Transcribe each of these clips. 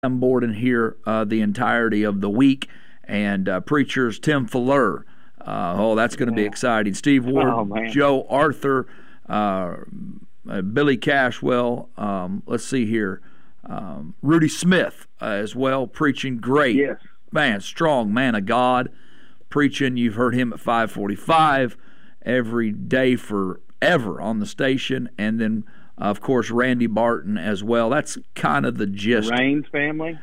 on board and hear the entirety of the week. And preachers Tim Fuller, that's going to be exciting. Steve Ward, Joe Arthur, Billy Cashwell. Let's see here. Rudy Smith as well, preaching great. Yes. Man, strong man of God, preaching. You've heard him at 545 every day forever on the station. And then, of course, Randy Barton as well. That's kind of the gist. The Raines family?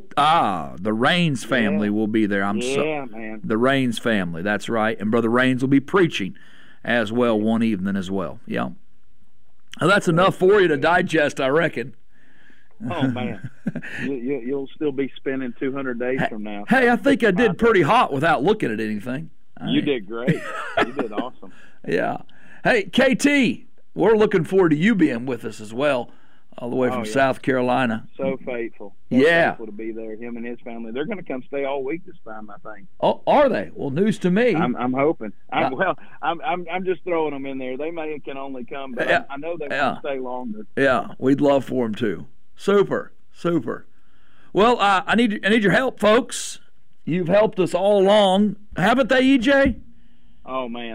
The Raines family will be there. Man. The Raines family, that's right. And Brother Raines will be preaching as well one evening as well. Yeah. Well, that's enough for you to digest, I reckon. Oh, man. You'll still be spending 200 days from now. Hey, I think I did pretty hot without looking at anything. You did great. You did awesome. Yeah. Hey, KT, we're looking forward to you being with us as well, all the way from South Carolina. So faithful. Faithful to be there, him and his family. They're going to come stay all week this time, I think. Oh, are they? Well, news to me. I'm hoping. I'm just throwing them in there. They can only come, but I know they want to stay longer. Yeah, we'd love for them to. Super. Well, I need your help, folks. You've helped us all along, haven't they, EJ? Oh, man.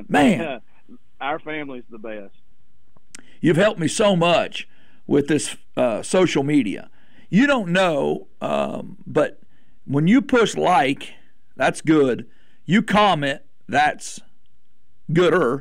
Our family's the best. You've helped me so much with this social media. You don't know, but when you push like, that's good. You comment, that's gooder.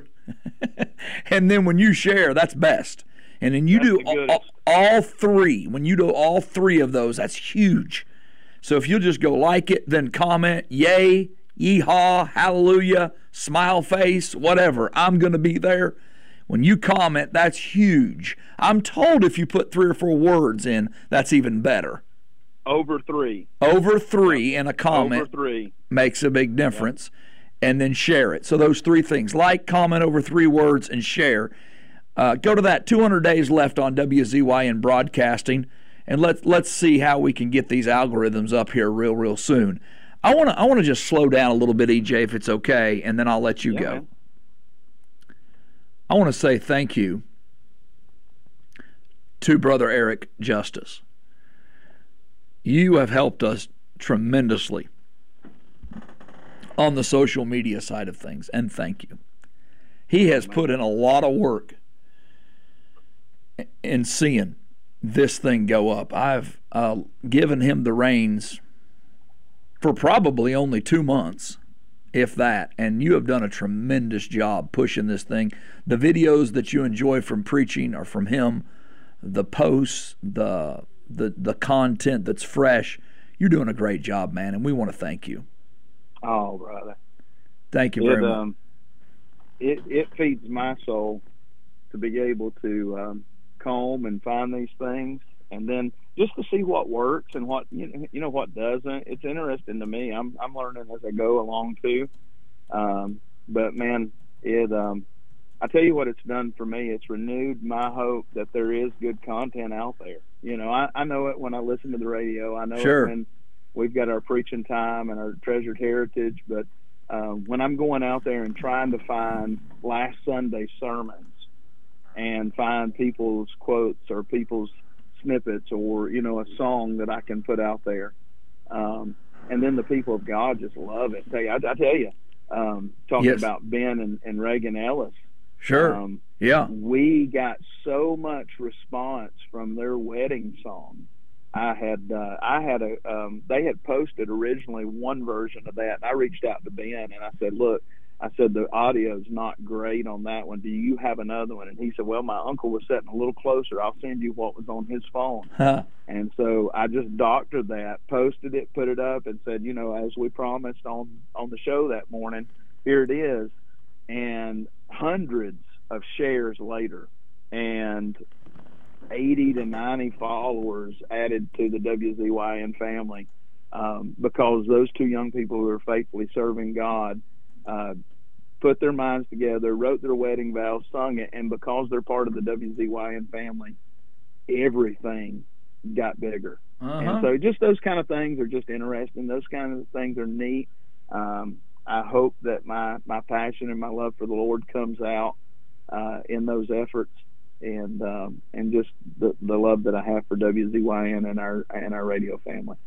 And then when you share, that's best. And then you do all three. When you do all three of those, that's huge. So if you'll just go like it, then comment, yay, yeehaw, hallelujah, smile face, whatever. I'm going to be there. When you comment, that's huge. I'm told if you put 3 or 4 words in, that's even better. Over 3 in a comment. Over 3 makes a big difference. Yep. And then share it. So those 3 things, like, comment over 3 words, and share. Go to that 200 days left on WZYN Broadcasting, and let's see how we can get these algorithms up here real soon. I want to just slow down a little bit, EJ, if it's okay, and then I'll let you go. Man. I want to say thank you to Brother Eric Justice. You have helped us tremendously on the social media side of things, and thank you. He has put in a lot of work in seeing this thing go up. I've given him the reins for probably only 2 months, if that, and you have done a tremendous job pushing this thing. The videos that you enjoy from preaching are from him, the posts, the content that's fresh. You're doing a great job, man, and we want to thank you. Oh, brother. Thank you very much. It feeds my soul to be able to comb and find these things, and then just to see what works and what you know what doesn't. It's interesting to me. I'm learning as I go along too. But man, I tell you what it's done for me. It's renewed my hope that there is good content out there. You know, I know it when I listen to the radio. I know it when we've got our preaching time and our treasured heritage. But when I'm going out there and trying to find last Sunday's sermons and find people's quotes or people's snippets or, you know, a song that I can put out there. And then the people of God just love it. I tell you, talking about Ben and Reagan Ellis. Sure. We got so much response from their wedding song. They had posted originally one version of that. And I reached out to Ben and I said, look, the audio's not great on that one. Do you have another one? And he said, well, my uncle was sitting a little closer. I'll send you what was on his phone. And so I just doctored that, posted it, put it up, and said, you know, as we promised on the show that morning, here it is. And hundreds of shares later and 80 to 90 followers added to the WZYN family because those 2 young people who are faithfully serving God put their minds together, wrote their wedding vows, sung it, and because they're part of the WZYN family, everything got bigger. And so just those kind of things are just interesting. Those kind of things are neat. I hope that my passion and my love for the Lord comes out in those efforts. and just the love that I have for WZYN and our radio family.